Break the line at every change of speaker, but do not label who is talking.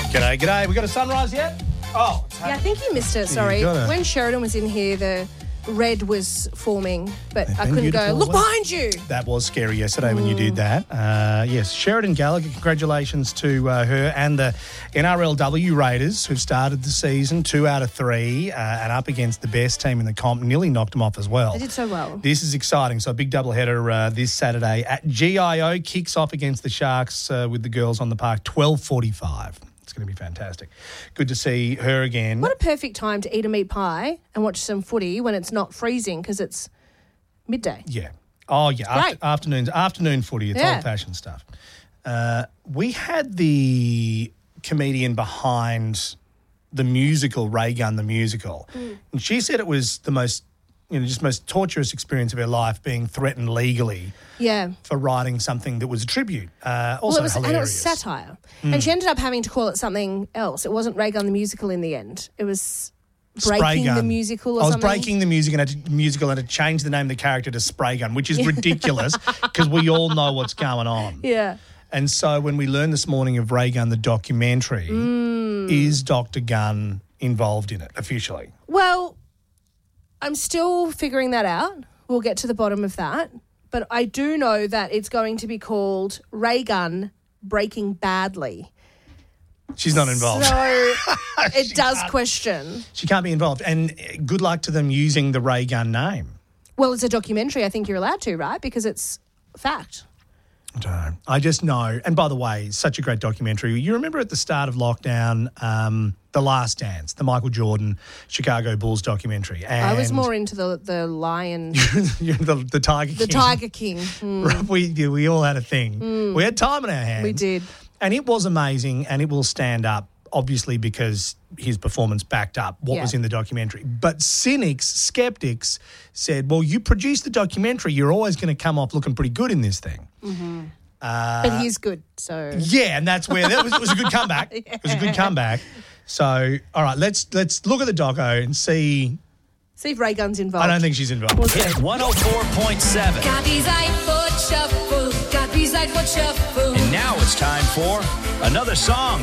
G'day. We got a sunrise yet? Oh, it's
Yeah, I think you missed it, sorry. When Sheridan was in here, the red was forming, but I couldn't go, look behind you.
That was scary yesterday when you did that. Yes, Sheridan Gallagher, congratulations to her and the NRLW Raiders who've started the season 2 out of 3 and up against the best team in the comp. Nearly knocked them off as well.
They did so well.
This is exciting. So a big doubleheader this Saturday at GIO. Kicks off against the Sharks with the girls on the park, 12:45. It's going to be fantastic. Good to see her again.
What a perfect time to eat a meat pie and watch some footy when it's not freezing because it's midday.
Yeah. Oh, yeah.
Great.
Afternoon footy. It's old-fashioned stuff. We had the comedian behind the musical, Ray Gunn the musical, and she said it was the most torturous experience of her life, being threatened legally for writing something that was a tribute. Also hilarious.
And it was satire. And she ended up having to call it something else. It wasn't Ray Gun the musical in the end. It was Breaking the Musical or something.
Breaking the musical and to change the name of the character to Spray Gun, which is ridiculous because we all know what's going on.
Yeah.
And so when we learned this morning of Ray Gun the documentary, is Dr. Gunn involved in it officially?
Well, I'm still figuring that out. We'll get to the bottom of that. But I do know that it's going to be called Ray Gun Breaking Badly.
She's not involved.
So it does question.
She can't be involved. And good luck to them using the Ray Gun name.
Well, it's a documentary. I think you're allowed to, right? Because it's fact.
I don't know. I just know. And by the way, such a great documentary. You remember at the start of lockdown, The Last Dance, the Michael Jordan Chicago Bulls documentary. And
I was more into the lion.
the Tiger King.
The Tiger King.
We all had a thing. We had time on our hands.
We did.
And it was amazing, and it will stand up, obviously, because his performance backed up what was in the documentary. But skeptics said, well, you produced the documentary, you're always going to come off looking pretty good in this thing.
Mm-hmm. But he's good, so...
Yeah, and that's where... it was a good comeback. Yeah. It was a good comeback. So, all right, let's look at the doco and see...
See if Ray Gunn's involved.
I don't think she's involved.
Hit 104.7.
Gabi's iPod Shuffle. Gabi's iPod Shuffle.
And now it's time for another song